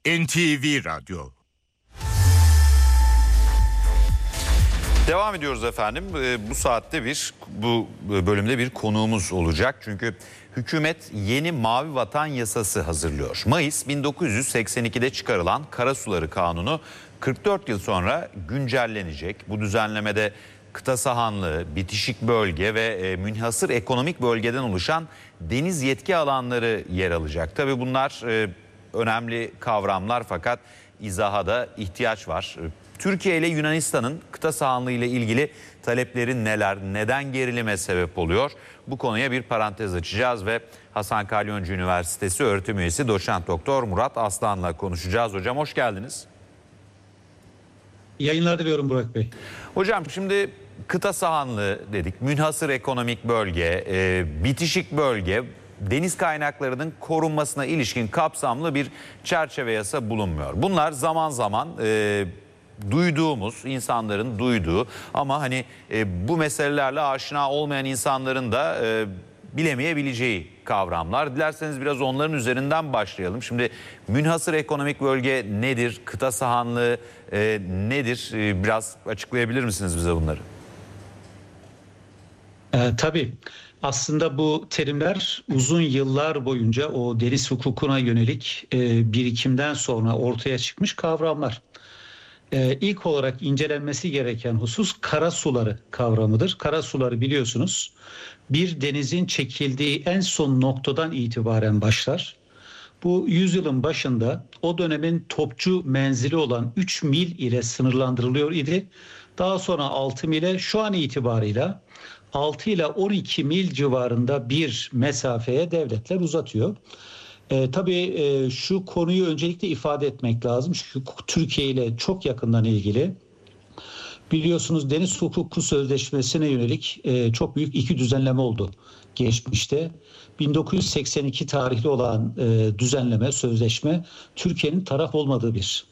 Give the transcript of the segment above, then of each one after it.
NTV Radyo. Devam ediyoruz efendim. Bu saatte bu bölümde bir konuğumuz olacak. Çünkü hükümet yeni Mavi Vatan Yasası hazırlıyor. Mayıs 1982'de çıkarılan Karasuları Kanunu 44 yıl sonra güncellenecek. Bu düzenlemede kıta sahanlığı, bitişik bölge ve münhasır ekonomik bölgeden oluşan deniz yetki alanları yer alacak. Tabii bunlar önemli kavramlar fakat izaha da ihtiyaç var. Türkiye ile Yunanistan'ın kıta sahanlığı ile ilgili talepleri neler, neden gerilime sebep oluyor? Bu konuya bir parantez açacağız ve Hasan Kalyoncu Üniversitesi öğretim üyesi doçent doktor Murat Aslan'la konuşacağız. Hocam hoş geldiniz. Yayınlar diliyorum Burak Bey. Hocam şimdi kıta sahanlığı dedik, münhasır ekonomik bölge, bitişik bölge, deniz kaynaklarının korunmasına ilişkin kapsamlı bir çerçeve yasa bulunmuyor. Bunlar zaman zaman duyduğumuz, insanların duyduğu ama bu meselelerle aşina olmayan insanların da bilemeyebileceği kavramlar. Dilerseniz biraz onların üzerinden başlayalım. Şimdi münhasır ekonomik bölge nedir? Kıta sahanlığı nedir? Biraz açıklayabilir misiniz bize bunları? Tabii. Aslında bu terimler uzun yıllar boyunca o deniz hukukuna yönelik birikimden sonra ortaya çıkmış kavramlar. İlk olarak incelenmesi gereken husus karasuları kavramıdır. Karasuları biliyorsunuz bir denizin çekildiği en son noktadan itibaren başlar. Bu yüzyılın başında o dönemin topçu menzili olan 3 mil ile sınırlandırılıyor idi. Daha sonra 6 mile, şu an itibarıyla 6 ile 12 mil civarında bir mesafeye devletler uzatıyor. Tabii şu konuyu öncelikle ifade etmek lazım. Çünkü Türkiye ile çok yakından ilgili. Biliyorsunuz Deniz Hukuku Sözleşmesi'ne yönelik çok büyük iki düzenleme oldu geçmişte. 1982 tarihli olan düzenleme, sözleşme Türkiye'nin taraf olmadığı bir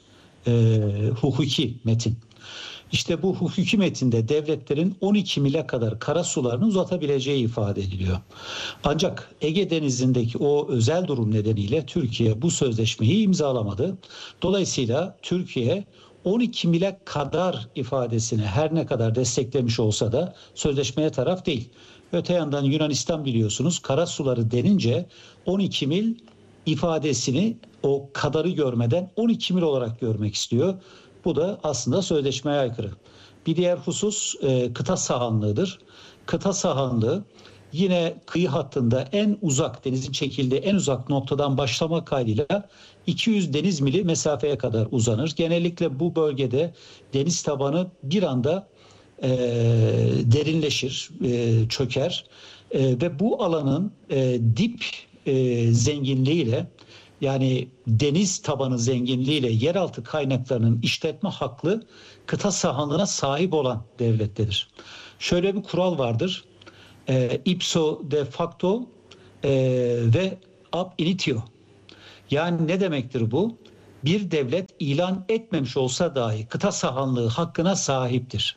hukuki metin. İşte bu hukuki metinde devletlerin 12 mile kadar karasularını uzatabileceği ifade ediliyor. Ancak Ege Denizi'ndeki o özel durum nedeniyle Türkiye bu sözleşmeyi imzalamadı. Dolayısıyla Türkiye 12 mile kadar ifadesini her ne kadar desteklemiş olsa da sözleşmeye taraf değil. Öte yandan Yunanistan biliyorsunuz karasuları denince 12 mil ifadesini o kadarı görmeden 12 mil olarak görmek istiyor. Bu da aslında sözleşmeye aykırı. Bir diğer husus kıta sahanlığıdır. Kıta sahanlığı yine kıyı hattında en uzak, denizin çekildiği en uzak noktadan başlamak kaydıyla 200 deniz mili mesafeye kadar uzanır. Genellikle bu bölgede deniz tabanı bir anda derinleşir, çöker ve bu alanın dip zenginliğiyle, yani deniz tabanı zenginliğiyle yeraltı kaynaklarının işletme haklı kıta sahanlığına sahip olan devlettedir. Şöyle bir kural vardır. Ipso de facto ve ab initio. Yani ne demektir bu? Bir devlet ilan etmemiş olsa dahi kıta sahanlığı hakkına sahiptir.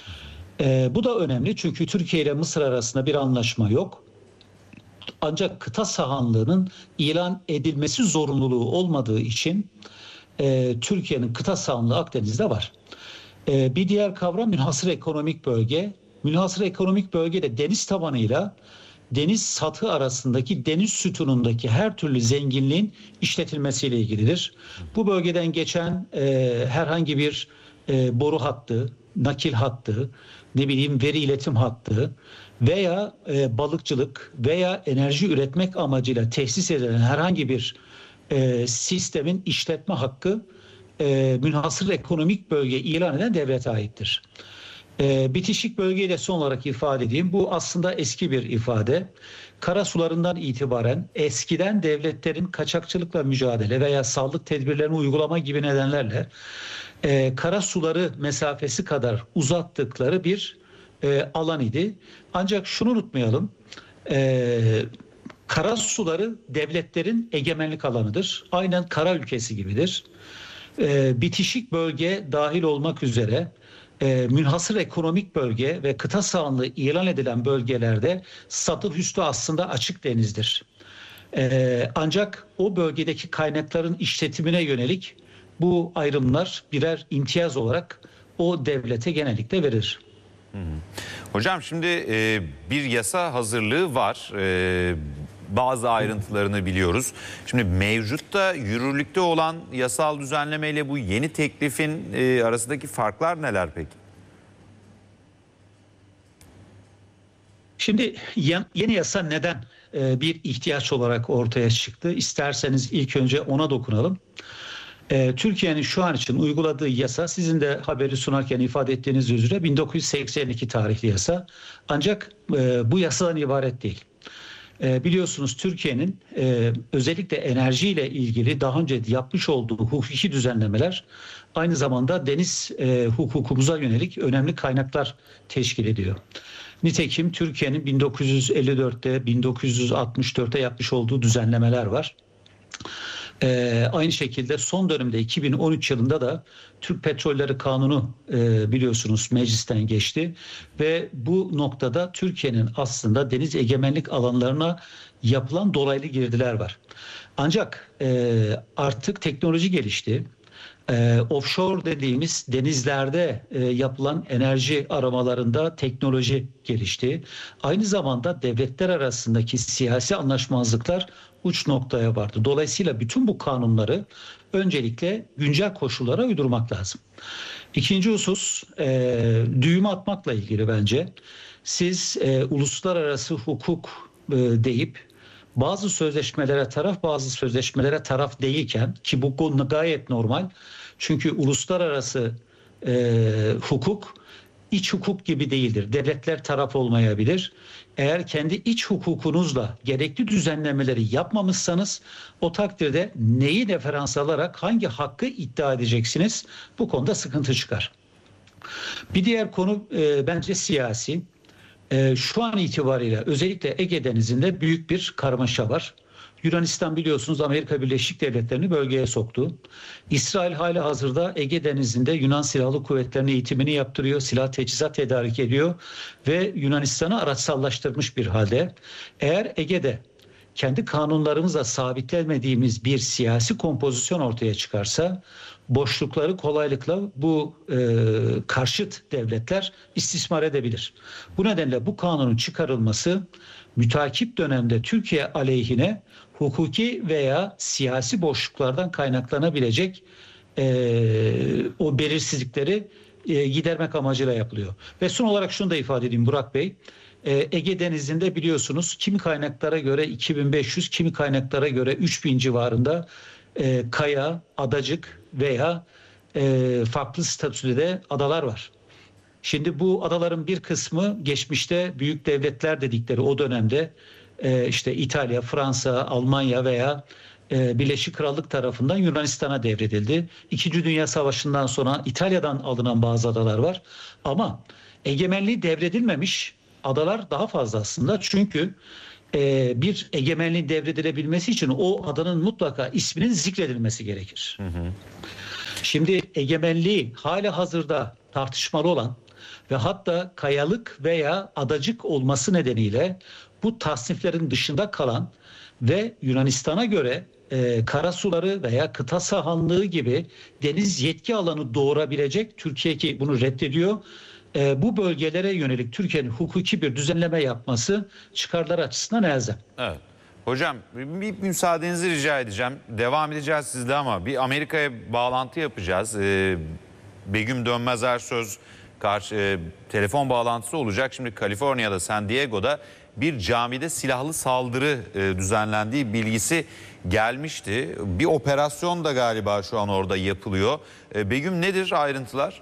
Bu da önemli çünkü Türkiye ile Mısır arasında bir anlaşma yok. Ancak kıta sahanlığının ilan edilmesi zorunluluğu olmadığı için Türkiye'nin kıta sahanlığı Akdeniz'de var. Bir diğer kavram münhasır ekonomik bölge. Münhasır ekonomik bölge de deniz tabanıyla deniz satı arasındaki deniz sütunundaki her türlü zenginliğin işletilmesiyle ilgilidir. Bu bölgeden geçen herhangi bir boru hattı, nakil hattı, veri iletim hattı veya balıkçılık veya enerji üretmek amacıyla tesis edilen herhangi bir sistemin işletme hakkı münhasır ekonomik bölge ilan eden devlete aittir. Bitişik bölgeyi de son olarak ifade edeyim. Bu aslında eski bir ifade. Karasularından itibaren eskiden devletlerin kaçakçılıkla mücadele veya sağlık tedbirlerini uygulama gibi nedenlerle karasuları mesafesi kadar uzattıkları bir alan idi. Ancak şunu unutmayalım. Karasuları devletlerin egemenlik alanıdır. Aynen kara ülkesi gibidir. Bitişik bölge dahil olmak üzere münhasır ekonomik bölge ve kıta sahanlığı ilan edilen bölgelerde satır üstü aslında açık denizdir. Ancak o bölgedeki kaynakların işletimine yönelik bu ayrımlar birer imtiyaz olarak o devlete genellikle verilir. Hocam şimdi bir yasa hazırlığı var. Bazı ayrıntılarını biliyoruz. Şimdi mevcutta yürürlükte olan yasal düzenlemeyle bu yeni teklifin arasındaki farklar neler peki? Şimdi yeni yasa neden bir ihtiyaç olarak ortaya çıktı? İsterseniz ilk önce ona dokunalım. Türkiye'nin şu an için uyguladığı yasa, sizin de haberi sunarken ifade ettiğiniz üzere 1982 tarihli yasa. Ancak bu yasadan ibaret değil. Biliyorsunuz Türkiye'nin özellikle enerjiyle ilgili daha önce yapmış olduğu hukuki düzenlemeler aynı zamanda deniz hukukumuza yönelik önemli kaynaklar teşkil ediyor. Nitekim Türkiye'nin 1954'te, 1964'te yapmış olduğu düzenlemeler var. Aynı şekilde son dönemde 2013 yılında da Türk Petrolleri Kanunu biliyorsunuz meclisten geçti ve bu noktada Türkiye'nin aslında deniz egemenlik alanlarına yapılan dolaylı girdiler var. Ancak artık teknoloji gelişti. Offshore dediğimiz denizlerde yapılan enerji aramalarında teknoloji gelişti. Aynı zamanda devletler arasındaki siyasi anlaşmazlıklar uç noktaya vardı. Dolayısıyla bütün bu kanunları öncelikle güncel koşullara uydurmak lazım. İkinci husus düğüm atmakla ilgili bence. Siz uluslararası hukuk deyip bazı sözleşmelere taraf, bazı sözleşmelere taraf değilken, ki bu konu gayet normal. Çünkü uluslararası hukuk iç hukuk gibi değildir. Devletler taraf olmayabilir. Eğer kendi iç hukukunuzla gerekli düzenlemeleri yapmamışsanız o takdirde neyi referans alarak hangi hakkı iddia edeceksiniz? Bu konuda sıkıntı çıkar. Bir diğer konu bence siyasi. Şu an itibariyle özellikle Ege Denizi'nde büyük bir karmaşa var. Yunanistan biliyorsunuz Amerika Birleşik Devletleri'ni bölgeye soktu. İsrail hali hazırda Ege Denizi'nde Yunan Silahlı Kuvvetleri'nin eğitimini yaptırıyor, silah teçhizat tedarik ediyor ve Yunanistan'ı araçsallaştırmış bir halde. Eğer Ege'de kendi kanunlarımızla sabitlemediğimiz bir siyasi kompozisyon ortaya çıkarsa boşlukları kolaylıkla bu karşıt devletler istismar edebilir. Bu nedenle bu kanunun çıkarılması mütakip dönemde Türkiye aleyhine hukuki veya siyasi boşluklardan kaynaklanabilecek o belirsizlikleri gidermek amacıyla yapılıyor. Ve son olarak şunu da ifade edeyim Burak Bey. Ege Denizi'nde biliyorsunuz kimi kaynaklara göre 2500, kimi kaynaklara göre 3000 civarında kaya, adacık veya farklı statüde de adalar var. Şimdi bu adaların bir kısmı geçmişte büyük devletler dedikleri o dönemde işte İtalya, Fransa, Almanya veya Birleşik Krallık tarafından Yunanistan'a devredildi. İkinci Dünya Savaşı'ndan sonra İtalya'dan alınan bazı adalar var. Ama egemenliği devredilmemiş adalar daha fazla aslında. Çünkü bir egemenliğin devredilebilmesi için o adanın mutlaka isminin zikredilmesi gerekir. Şimdi egemenliği hala hazırda tartışmalı olan ve hatta kayalık veya adacık olması nedeniyle bu tasniflerin dışında kalan ve Yunanistan'a göre karasuları veya kıta sahanlığı gibi deniz yetki alanı doğurabilecek, Türkiye ki bunu reddediyor. Bu bölgelere yönelik Türkiye'nin hukuki bir düzenleme yapması çıkarlar açısından elzem. Evet. Hocam bir müsaadenizi rica edeceğim. Devam edeceğiz sizle ama bir Amerika'ya bağlantı yapacağız. Begüm Dönmez Ersöz telefon bağlantısı olacak. Şimdi Kaliforniya'da San Diego'da bir camide silahlı saldırı düzenlendiği bilgisi gelmişti. Bir operasyon da galiba şu an orada yapılıyor. Begüm nedir ayrıntılar?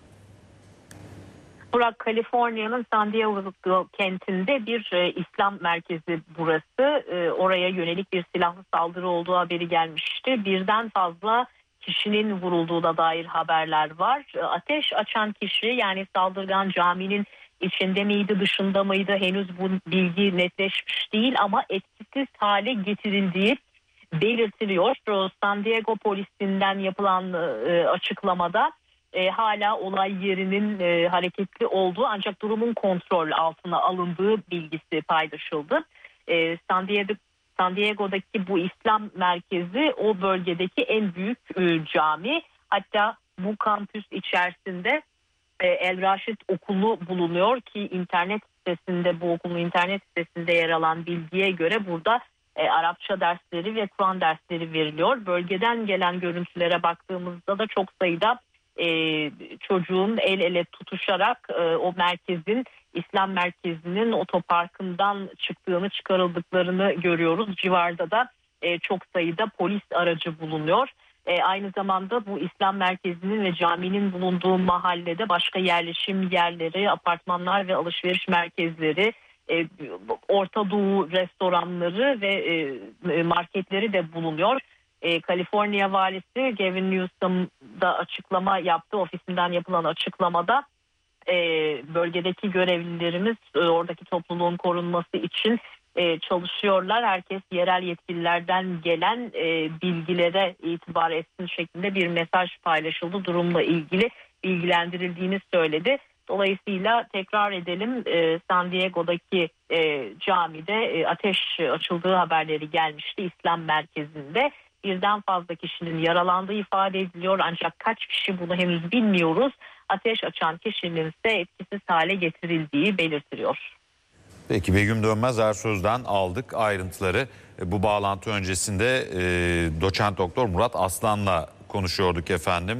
Burak, Kaliforniya'nın San Diego kentinde bir İslam merkezi burası. Oraya yönelik bir silahlı saldırı olduğu haberi gelmişti. Birden fazla kişinin vurulduğuna dair haberler var. Ateş açan kişi, yani saldırgan, caminin içinde miydi, dışında mıydı, henüz bu bilgi netleşmiş değil ama etkisiz hale getirildiği belirtiliyor. San Diego polisinden yapılan açıklamada hala olay yerinin hareketli olduğu ancak durumun kontrol altına alındığı bilgisi paylaşıldı. San San Diego'daki bu İslam merkezi o bölgedeki en büyük cami. Hatta bu kampüs içerisinde El Raşid Okulu bulunuyor ki internet sitesinde, bu okulun internet sitesinde yer alan bilgiye göre burada Arapça dersleri ve Kur'an dersleri veriliyor. Bölgeden gelen görüntülere baktığımızda da çok sayıda çocuğun el ele tutuşarak o merkezin, İslam merkezinin otoparkından çıkarıldıklarını görüyoruz. Civarda da çok sayıda polis aracı bulunuyor. Aynı zamanda bu İslam merkezinin ve caminin bulunduğu mahallede başka yerleşim yerleri, apartmanlar ve alışveriş merkezleri, Orta Doğu restoranları ve marketleri de bulunuyor. Kaliforniya valisi Gavin Newsom da açıklama yaptı. Ofisinden yapılan açıklamada bölgedeki görevlilerimiz oradaki topluluğun korunması için çalışıyorlar. Herkes yerel yetkililerden gelen bilgilere itibar etsin şeklinde bir mesaj paylaşıldı. Durumla ilgili bilgilendirildiğini söyledi. Dolayısıyla tekrar edelim, San Diego'daki camide ateş açıldığı haberleri gelmişti İslam merkezinde. Birden fazla kişinin yaralandığı ifade ediliyor ancak kaç kişi bunu henüz bilmiyoruz. Ateş açan kişinin ise etkisiz hale getirildiği belirtiliyor. Peki Begüm Dönmez Ersöz'den aldık ayrıntıları. Bu bağlantı öncesinde doçent doktor Murat Aslan'la konuşuyorduk efendim.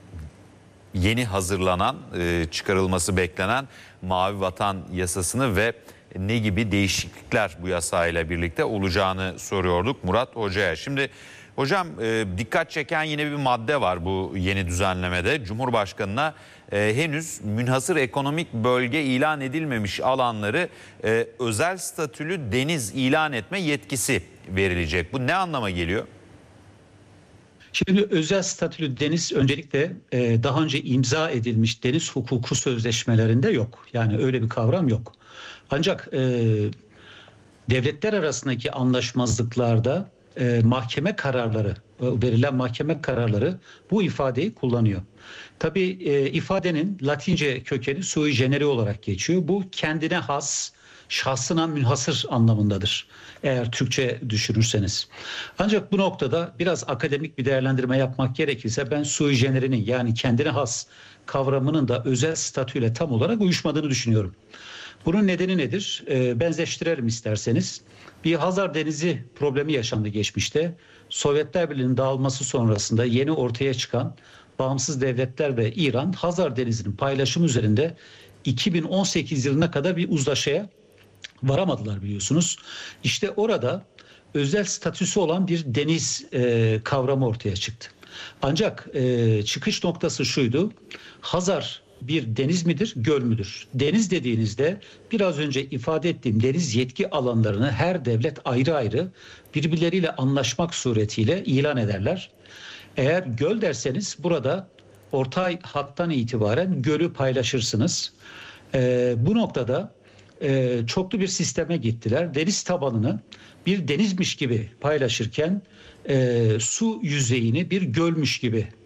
Yeni hazırlanan, çıkarılması beklenen Mavi Vatan yasasını ve ne gibi değişiklikler bu yasayla birlikte olacağını soruyorduk Murat Hoca'ya. Şimdi hocam, dikkat çeken yine bir madde var bu yeni düzenlemede. Cumhurbaşkanına henüz münhasır ekonomik bölge ilan edilmemiş alanları özel statülü deniz ilan etme yetkisi verilecek. Bu ne anlama geliyor? Şimdi özel statülü deniz öncelikle daha önce imza edilmiş deniz hukuku sözleşmelerinde yok. Yani öyle bir kavram yok. Ancak devletler arasındaki anlaşmazlıklarda mahkeme kararları, verilen mahkeme kararları bu ifadeyi kullanıyor. Tabii ifadenin Latince kökeni sui generi olarak geçiyor. Bu kendine has, şahsına münhasır anlamındadır eğer Türkçe düşünürseniz. Ancak bu noktada biraz akademik bir değerlendirme yapmak gerekirse ben sui generinin, yani kendine has kavramının da özel statüyle tam olarak uyuşmadığını düşünüyorum. Bunun nedeni nedir? Benzeştirelim isterseniz. Bir Hazar Denizi problemi yaşandı geçmişte. Sovyetler Birliği'nin dağılması sonrasında yeni ortaya çıkan bağımsız devletler ve İran Hazar Denizi'nin paylaşımı üzerinde 2018 yılına kadar bir uzlaşıya varamadılar biliyorsunuz. İşte orada özel statüsü olan bir deniz kavramı ortaya çıktı. Ancak çıkış noktası şuydu: Hazar bir deniz midir, göl müdür? Deniz dediğinizde biraz önce ifade ettiğim deniz yetki alanlarını her devlet ayrı ayrı birbirleriyle anlaşmak suretiyle ilan ederler. Eğer göl derseniz burada orta hattan itibaren gölü paylaşırsınız. Bu noktada çoklu bir sisteme gittiler. Deniz tabanını bir denizmiş gibi paylaşırken su yüzeyini bir gölmüş gibi